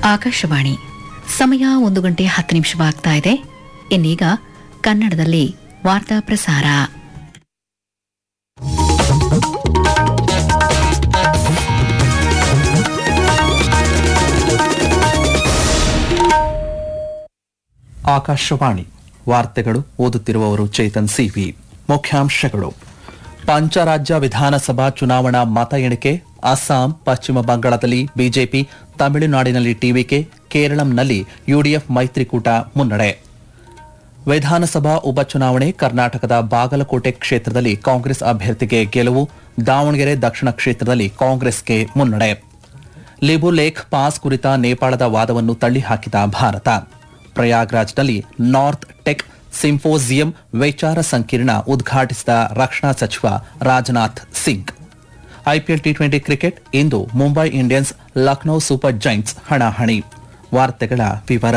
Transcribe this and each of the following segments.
ಆಕಾಶವಾಣಿ ಸಮಯ 1:10 ಇನ್ನೀಗ ಕನ್ನಡದಲ್ಲಿ ವಾರ್ತಾ ಪ್ರಸಾರ. ಆಕಾಶವಾಣಿ ವಾರ್ತೆಗಳು ಓದುತ್ತಿರುವವರು ಚೇತನ್ ಸಿವಿ. ಮುಖ್ಯಾಂಶಗಳು: ಪಂಚರಾಜ್ಯ ವಿಧಾನಸಭಾ ಚುನಾವಣಾ ಮತ ಎಣಿಕೆ. ಅಸ್ಸಾಂ, ಪಶ್ಚಿಮ ಬಂಗಾಳದಲ್ಲಿ ಬಿಜೆಪಿ, ತಮಿಳುನಾಡಿನಲ್ಲಿ ಟಿವಿಕೆ, ಕೇರಳಂನಲ್ಲಿ ಯುಡಿಎಫ್ ಮೈತ್ರಿಕೂಟ ಮುನ್ನಡೆ. ವಿಧಾನಸಭಾ ಉಪಚುನಾವಣೆ. ಕರ್ನಾಟಕದ ಬಾಗಲಕೋಟೆ ಕ್ಷೇತ್ರದಲ್ಲಿ ಕಾಂಗ್ರೆಸ್ ಅಭ್ಯರ್ಥಿಗೆ ಗೆಲುವು. ದಾವಣಗೆರೆ ದಕ್ಷಿಣ ಕ್ಷೇತ್ರದಲ್ಲಿ ಕಾಂಗ್ರೆಸ್ಗೆ ಮುನ್ನಡೆ. ಲಿಬುಲೇಖ್ ಪಾಸ್ ಕುರಿತ ನೇಪಾಳದ ವಾದವನ್ನು ತಳ್ಳಿಹಾಕಿದ ಭಾರತ. ಪ್ರಯಾಗ್ರಾಜ್ನಲ್ಲಿ ನಾರ್ತ್ ಟೆಕ್ ಸಿಂಫೋಸಿಯಂ ವಿಚಾರ ಸಂಕಿರಣ ಉದ್ಘಾಟಿಸಿದ ರಕ್ಷಣಾ ಸಚಿವ Rajnath Singh. IPL T20 cricket. ಇಂದು Mumbai Indians Lucknow super Giants ಹಣಾಹಣಿ. ವಾರ್ತೆಗಳ ವಿವರ.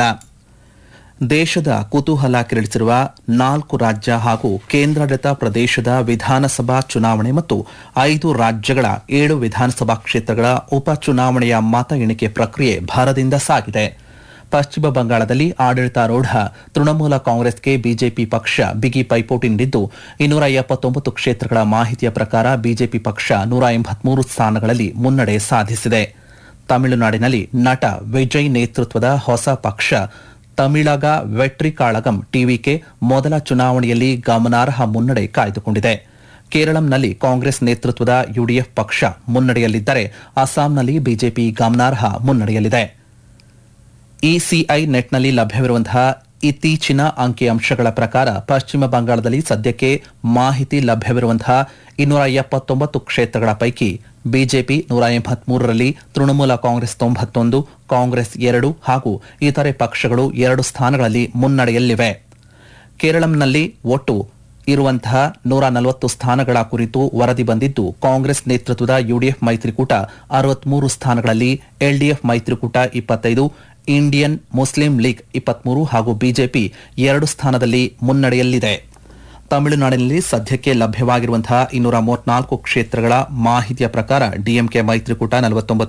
ದೇಶದ ಕುತೂಹಲ ಕೆರಳಿಸಿರುವ 4 ರಾಜ್ಯ ಹಾಗೂ ಕೇಂದ್ರಾಡಳಿತ ಪ್ರದೇಶದ ವಿಧಾನಸಭಾ ಚುನಾವಣೆ ಮತ್ತು 5 ರಾಜ್ಯಗಳ 7 ವಿಧಾನಸಭಾ ಕ್ಷೇತ್ರಗಳ ಉಪಚುನಾವಣೆಯ ಮತ ಎಣಿಕೆ ಪ್ರಕ್ರಿಯೆ ಭರದಿಂದ ಸಾಗಿದೆ. ಪಶ್ಚಿಮ ಬಂಗಾಳದಲ್ಲಿ ಆಡಳಿತಾರೂಢ ತೃಣಮೂಲ ಕಾಂಗ್ರೆಸ್ಗೆ ಬಿಜೆಪಿ ಪಕ್ಷ ಬಿಗಿ ಪೈಪೋಟಿ ನೀಡಿದ್ದು 279 ಕ್ಷೇತ್ರಗಳ ಮಾಹಿತಿಯ ಪ್ರಕಾರ ಬಿಜೆಪಿ ಪಕ್ಷ 183 ಸ್ಥಾನಗಳಲ್ಲಿ ಮುನ್ನಡೆ ಸಾಧಿಸಿದೆ. ತಮಿಳುನಾಡಿನಲ್ಲಿ ನಟ ವಿಜಯ್ ನೇತೃತ್ವದ ಹೊಸ ಪಕ್ಷ ತಮಿಳಗ ವೆಟ್ರಿ ಕಾಳಗಂ ಟಿವಿಕೆ ಮೊದಲ ಚುನಾವಣೆಯಲ್ಲಿ ಗಮನಾರ್ಹ ಮುನ್ನಡೆ ಕಾಯ್ದುಕೊಂಡಿದೆ. ಕೇರಳಂನಲ್ಲಿ ಕಾಂಗ್ರೆಸ್ ನೇತೃತ್ವದ ಯುಡಿಎಫ್ ಪಕ್ಷ ಮುನ್ನಡೆಯಲ್ಲಿದ್ದರೆ ಅಸ್ಸಾಂನಲ್ಲಿ ಬಿಜೆಪಿ ಗಮನಾರ್ಹ ಮುನ್ನಡೆಯಲ್ಲಿದೆ. ಇಸಿಐ ನೆಟ್ನಲ್ಲಿ ಲಭ್ಯವಿರುವಂತಹ ಇತ್ತೀಚಿನ ಅಂಕಿಅಂಶಗಳ ಪ್ರಕಾರ ಪಶ್ಚಿಮ ಬಂಗಾಳದಲ್ಲಿ ಸದ್ಯಕ್ಕೆ ಮಾಹಿತಿ ಲಭ್ಯವಿರುವಂತಹ 279 ಕ್ಷೇತ್ರಗಳ ಪೈಕಿ ಬಿಜೆಪಿ 183ರಲ್ಲಿ, ತೃಣಮೂಲ ಕಾಂಗ್ರೆಸ್ 91, ಕಾಂಗ್ರೆಸ್ 2 ಹಾಗೂ ಇತರೆ ಪಕ್ಷಗಳು 2 ಸ್ಥಾನಗಳಲ್ಲಿ ಮುನ್ನಡೆಯಲ್ಲಿವೆ. ಕೇರಳಂನಲ್ಲಿ ಒಟ್ಟು ಇರುವಂತಹ 140 ಸ್ಥಾನಗಳ ಕುರಿತು ವರದಿ ಬಂದಿದ್ದು, ಕಾಂಗ್ರೆಸ್ ನೇತೃತ್ವದ ಯುಡಿಎಫ್ ಮೈತ್ರಿಕೂಟ 63 ಸ್ಥಾನಗಳಲ್ಲಿ, ಎಲ್ಡಿಎಫ್ ಮೈತ್ರಿಕೂಟ 25, ಇಂಡಿಯನ್ ಮುಸ್ಲಿಂ ಲೀಗ್ 23 ಹಾಗೂ ಬಿಜೆಪಿ 2 ಸ್ಥಾನದಲ್ಲಿ ಮುನ್ನಡೆಯಲ್ಲಿದೆ. ತಮಿಳುನಾಡಿನಲ್ಲಿ ಸದ್ಯಕ್ಕೆ ಲಭ್ಯವಾಗಿರುವಂತಹ 234 ಕ್ಷೇತ್ರಗಳ ಮಾಹಿತಿಯ ಪ್ರಕಾರ ಡಿಎಂಕೆ ಮೈತ್ರಿಕೂಟ 49